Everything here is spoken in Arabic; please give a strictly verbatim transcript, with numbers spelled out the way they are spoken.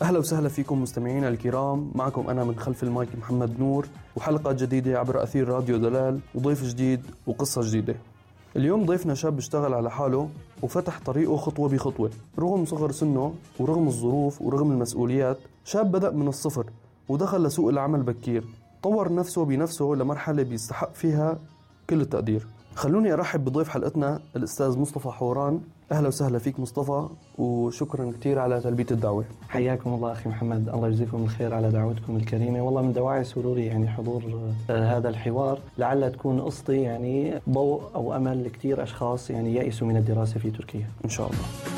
أهلا وسهلا فيكم مستمعينا الكرام، معكم أنا من خلف المايك محمد نور، وحلقة جديدة عبر أثير راديو دلال، وضيف جديد وقصة جديدة. اليوم ضيفنا شاب اشتغل على حاله وفتح طريقه خطوة بخطوة، رغم صغر سنه ورغم الظروف ورغم المسؤوليات. شاب بدأ من الصفر ودخل لسوق العمل بكير، طور نفسه بنفسه لمرحلة بيستحق فيها كل التقدير. خلوني أرحب بضيف حلقتنا الأستاذ مصطفى حوران. أهلا وسهلا فيك مصطفى، وشكرا كتير على تلبية الدعوة. حياكم الله أخي محمد، الله يجزيكم الخير على دعوتكم الكريمة. والله من دواعي سروري يعني حضور هذا الحوار، لعل تكون قصتي يعني ضوء أو أمل لكتير أشخاص يعني يأسوا من الدراسة في تركيا. إن شاء الله.